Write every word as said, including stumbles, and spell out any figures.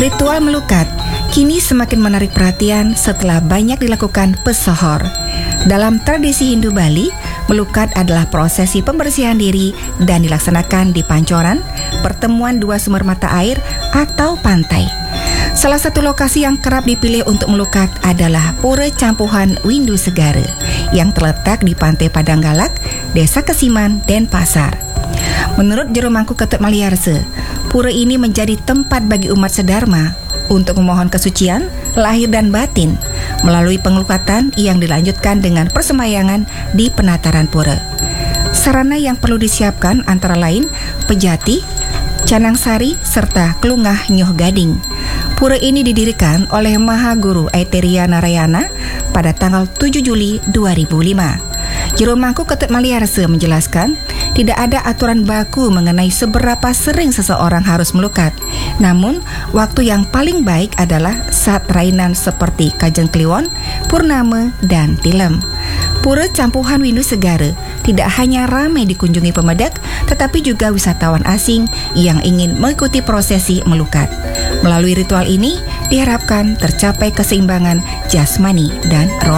Ritual melukat kini semakin menarik perhatian setelah banyak dilakukan pesohor. Dalam tradisi Hindu Bali, melukat adalah prosesi pembersihan diri dan dilaksanakan di pancoran, pertemuan dua sumber mata air, atau pantai. Salah satu lokasi yang kerap dipilih untuk melukat adalah Pura Campuhan Windu Segara yang terletak di Pantai Padanggalak, Desa Kesiman, Denpasar. Menurut Juru Mangku Ketut Maliarse, pura ini menjadi tempat bagi umat sedharma untuk memohon kesucian lahir dan batin melalui pengelukatan yang dilanjutkan dengan persembahyangan di penataran pura. Sarana yang perlu disiapkan antara lain pejati, canang sari, serta kelungah nyoh gading. Pura ini didirikan oleh Mahaguru Aiteria Narayana pada tanggal tujuh Juli dua ribu lima. Juru Mangku Ketut Maliarse menjelaskan, tidak ada aturan baku mengenai seberapa sering seseorang harus melukat. Namun, waktu yang paling baik adalah saat rainan seperti Kajeng Kliwon, Purnama, dan Tilem. Pura Campuhan Windu Segara tidak hanya ramai dikunjungi pemedak, tetapi juga wisatawan asing yang ingin mengikuti prosesi melukat. Melalui ritual ini, diharapkan tercapai keseimbangan jasmani dan rohani.